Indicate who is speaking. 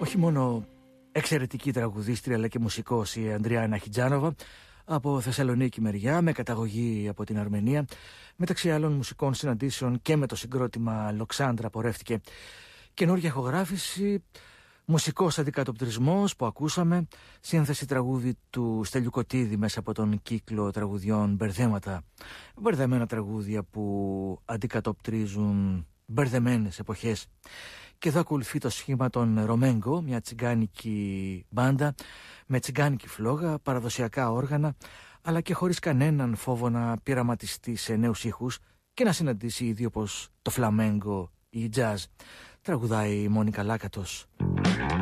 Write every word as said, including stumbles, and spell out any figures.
Speaker 1: Όχι μόνο εξαιρετική τραγουδίστρια αλλά και μουσικός η Αντριάννα Χιτζάνοβα, από Θεσσαλονίκη μεριά, με καταγωγή από την Αρμενία. Μεταξύ άλλων μουσικών συναντήσεων και με το συγκρότημα Λοξάνδρα πορεύτηκε. Καινούργια ηχογράφηση, μουσικός αντικατοπτρισμός που ακούσαμε, σύνθεση τραγούδι του Στέλιου Κωτίδη μέσα από τον κύκλο τραγουδιών Μπερδέματα. Μπερδεμένα τραγούδια που αντικατοπτρίζουν μπερδεμένες εποχές. Και εδώ ακολουθεί το σχήμα των Ρωμέγκο, μια τσιγκάνικη μπάντα με τσιγκάνικη φλόγα, παραδοσιακά όργανα, αλλά και χωρίς κανέναν φόβο να πειραματιστεί σε νέους ήχους και να συναντήσει ήδη όπως το φλαμέγκο ή η jazz. Τραγουδάει η Μόνικα Λάκατος.